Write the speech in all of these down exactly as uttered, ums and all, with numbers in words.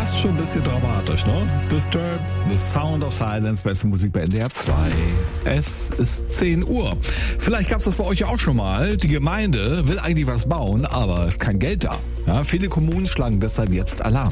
fast schon ein bisschen dramatisch, ne? Disturbed, The Sound of Silence, beste Musik bei N D R zwei. Es ist zehn Uhr. Vielleicht gab es das bei euch ja auch schon mal. Die Gemeinde will eigentlich was bauen, aber es ist kein Geld da. Ja, viele Kommunen schlagen deshalb jetzt Alarm.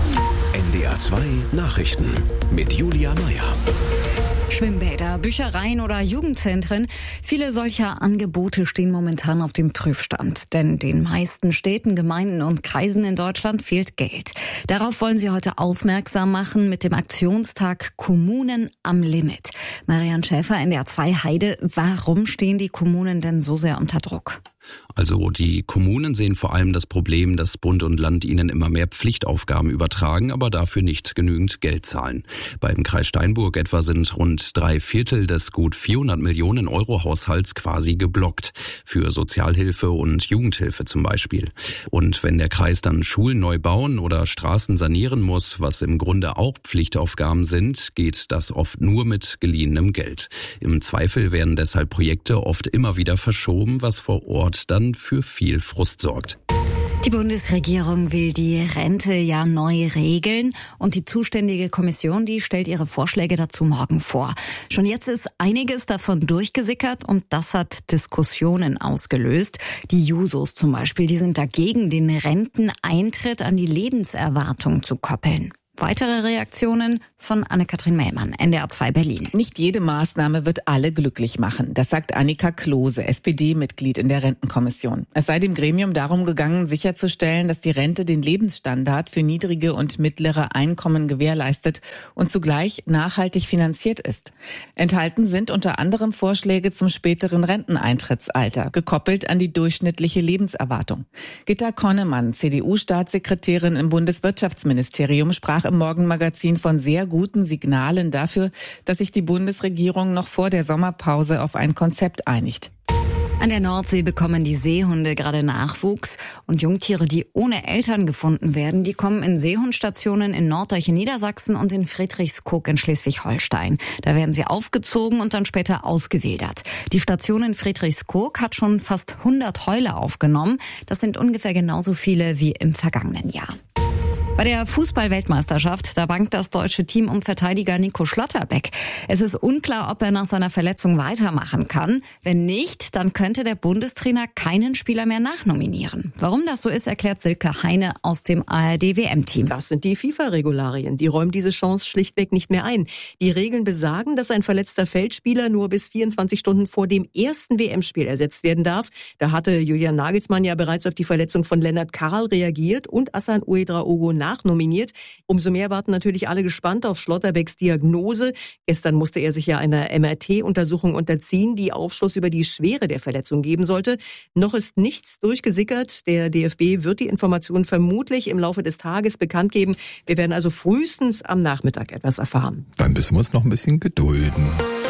N D R zwei Nachrichten mit Julia Meyer. Schwimmbäder, Büchereien oder Jugendzentren. Viele solcher Angebote stehen momentan auf dem Prüfstand. Denn den meisten Städten, Gemeinden und Kreisen in Deutschland fehlt Geld. Darauf wollen sie heute aufmerksam machen mit dem Aktionstag Kommunen am Limit. Marianne Schäfer, N D R zwei Heide. Warum stehen die Kommunen denn so sehr unter Druck? Also die Kommunen sehen vor allem das Problem, dass Bund und Land ihnen immer mehr Pflichtaufgaben übertragen, aber dafür nicht genügend Geld zahlen. Beim Kreis Steinburg etwa sind rund drei Viertel des gut vierhundert Millionen Euro Haushalts quasi geblockt. Für Sozialhilfe und Jugendhilfe zum Beispiel. Und wenn der Kreis dann Schulen neu bauen oder Straßen sanieren muss, was im Grunde auch Pflichtaufgaben sind, geht das oft nur mit geliehenem Geld. Im Zweifel werden deshalb Projekte oft immer wieder verschoben, was vor Ort dann für viel Frust sorgt. Die Bundesregierung will die Rente ja neu regeln und die zuständige Kommission, die stellt ihre Vorschläge dazu morgen vor. Schon jetzt ist einiges davon durchgesickert und das hat Diskussionen ausgelöst. Die Jusos zum Beispiel, die sind dagegen, den Renteneintritt an die Lebenserwartung zu koppeln. Weitere Reaktionen von Anne-Kathrin Mehlmann, N D R zwei Berlin. Nicht jede Maßnahme wird alle glücklich machen. Das sagt Annika Klose, S P D-Mitglied in der Rentenkommission. Es sei dem Gremium darum gegangen, sicherzustellen, dass die Rente den Lebensstandard für niedrige und mittlere Einkommen gewährleistet und zugleich nachhaltig finanziert ist. Enthalten sind unter anderem Vorschläge zum späteren Renteneintrittsalter, gekoppelt an die durchschnittliche Lebenserwartung. Gitta Konnemann, C D U-Staatssekretärin im Bundeswirtschaftsministerium, sprach im Morgenmagazin von sehr guten Signalen dafür, dass sich die Bundesregierung noch vor der Sommerpause auf ein Konzept einigt. An der Nordsee bekommen die Seehunde gerade Nachwuchs und Jungtiere, die ohne Eltern gefunden werden, die kommen in Seehundstationen in Norddeich in Niedersachsen und in Friedrichskoog in Schleswig-Holstein. Da werden sie aufgezogen und dann später ausgewildert. Die Station in Friedrichskoog hat schon fast hundert Häule aufgenommen. Das sind ungefähr genauso viele wie im vergangenen Jahr. Bei der Fußball-Weltmeisterschaft, da bangt das deutsche Team um Verteidiger Nico Schlotterbeck. Es ist unklar, ob er nach seiner Verletzung weitermachen kann. Wenn nicht, dann könnte der Bundestrainer keinen Spieler mehr nachnominieren. Warum das so ist, erklärt Silke Heine aus dem A R D-W M-Team. Das sind die FIFA-Regularien. Die räumen diese Chance schlichtweg nicht mehr ein. Die Regeln besagen, dass ein verletzter Feldspieler nur bis vierundzwanzig Stunden vor dem ersten W M-Spiel ersetzt werden darf. Da hatte Julian Nagelsmann ja bereits auf die Verletzung von Lennart Karl reagiert und Hassan Ouedraogo nachnominiert. Umso mehr warten natürlich alle gespannt auf Schlotterbecks Diagnose. Gestern musste er sich ja einer M R T-Untersuchung unterziehen, die Aufschluss über die Schwere der Verletzung geben sollte. Noch ist nichts durchgesickert. Der D F B wird die Information vermutlich im Laufe des Tages bekannt geben. Wir werden also frühestens am Nachmittag etwas erfahren. Dann müssen wir uns noch ein bisschen gedulden.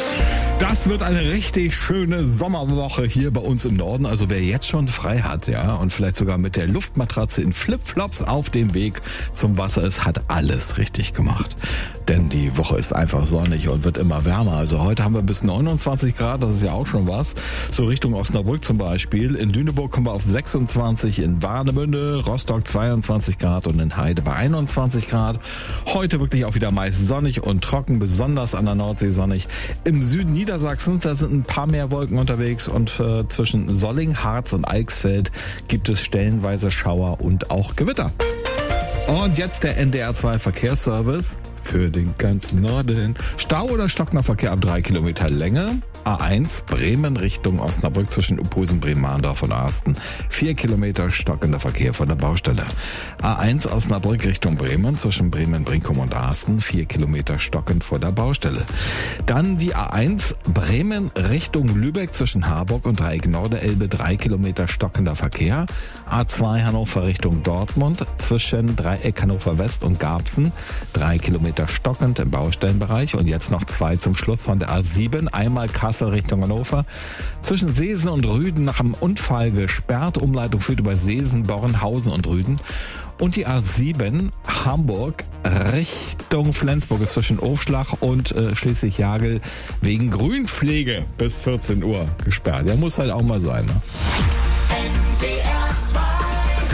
Das wird eine richtig schöne Sommerwoche hier bei uns im Norden. Also wer jetzt schon frei hat, ja, und vielleicht sogar mit der Luftmatratze in Flipflops auf dem Weg zum Wasser ist, hat alles richtig gemacht. Denn die Woche ist einfach sonnig und wird immer wärmer. Also heute haben wir bis neunundzwanzig Grad, das ist ja auch schon was. So Richtung Osnabrück zum Beispiel. In Lüneburg kommen wir auf sechsundzwanzig, in Warnemünde, Rostock zweiundzwanzig Grad und in Heide bei einundzwanzig Grad. Heute wirklich auch wieder meist sonnig und trocken, besonders an der Nordsee sonnig. Im Süden Niedersachsens, da sind ein paar mehr Wolken unterwegs und äh, zwischen Solling, Harz und Eichsfeld gibt es stellenweise Schauer und auch Gewitter. Und jetzt der N D R zwei Verkehrsservice für den ganzen Norden. Stau oder stockender Verkehr ab drei Kilometer Länge. A eins Bremen Richtung Osnabrück zwischen Uphusen, Bremen-Mahndorf und Arsten. Vier Kilometer stockender Verkehr von der Baustelle. A eins Osnabrück Richtung Bremen zwischen Bremen-Brinkum und Arsten. Vier Kilometer stockend vor der Baustelle. Dann die A eins Bremen Richtung Lübeck zwischen Harburg und Dreieck Norderelbe. Drei Kilometer stockender Verkehr. A zwei Hannover Richtung Dortmund zwischen Dreieck Hannover West und Garbsen. Drei Kilometer stockend im Baustellenbereich. Und jetzt noch zwei zum Schluss von der A sieben. Einmal Kassel Richtung Hannover. Zwischen Seesen und Rüden nach einem Unfall gesperrt. Umleitung führt über Seesen, Bornhausen und Rüden. Und die A sieben Hamburg Richtung Flensburg ist zwischen Ofschlag und äh, Schleswig-Jagel wegen Grünpflege bis vierzehn Uhr gesperrt. Ja, muss halt auch mal sein, ne? Der N D R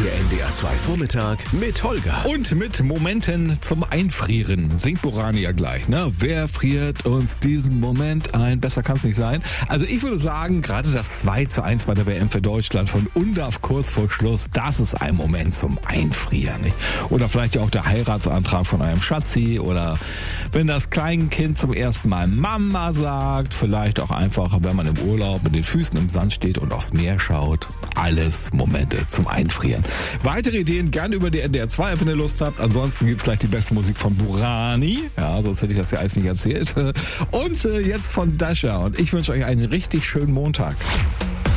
R zwei Vormittag mit Holger. Und mit Momenten zum Einfrieren. Singt Burani ja gleich, ne? Wer friert uns diesen Moment ein? Besser kann es nicht sein. Also ich würde sagen, gerade das zwei zu eins bei der W M für Deutschland von Undav kurz vor Schluss, das ist ein Moment zum Einfrieren. Nicht? Oder vielleicht auch der Heiratsantrag von einem Schatzi oder wenn das Kleinkind zum ersten Mal Mama sagt, vielleicht auch einfach, wenn man im Urlaub mit den Füßen im Sand steht und aufs Meer schaut. Alles Momente zum Einfrieren. Weitere Ideen gerne über die N D R zwei, wenn ihr Lust habt. Ansonsten gibt's gleich die beste Musik von Burani. Ja, sonst hätte ich das ja alles nicht erzählt. Und äh, jetzt von Dasha. Und ich wünsche euch einen richtig schönen Montag.